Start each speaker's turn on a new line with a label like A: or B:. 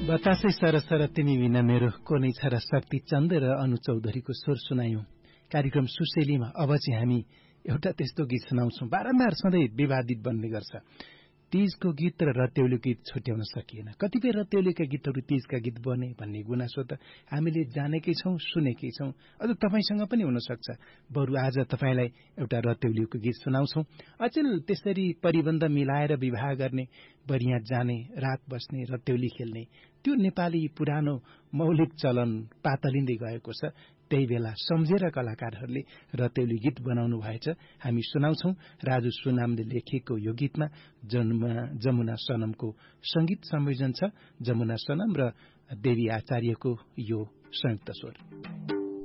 A: बतासै सरसर तिमी बिना मेरो को नै छ र शक्ति चन्द र अनु चौधरीको स्वर सुनायौं। कार्यक्रम सुशेलीमा अब चाहिँ हामी एउटा त्यस्तो गीत सुनाउँछौं बारम्बार सधैँ विवादित बन्ने गर्छ। तीजको गीत र रत्याउली गीत छुट्याउन सकिएन। कतिपय रत्याउलीका गीतहरू तीजका गीत बने भन्ने गुनासो त हामीले जानेकै छौं, सुनेकै छौं। अझ तपाईसँग पनि हुन सक्छ। बरु आज तपाईलाई एउटा रत्याउलीको गीत सुनाउँछौं। अचेल त्यसरी परिबन्ध मिलाएर विवाह गर्ने, बरिया जाने, रात बस्ने, रत्याउली खेल्ने त्यो नेपाली पुरानो मौलिक चलन पातलिँदै गएको छ। त्यही बेला सम्झेर कलाकारहरूले रत्याउली गीत बनाउनु भएछ। हामी सुनाउँछौं। राजु सुनामले लेखेको यो गीतमा जमुना सनमको संगीत संयोजन छ। जमुना सनम र देवी आचार्यको यो संयुक्त स्वर।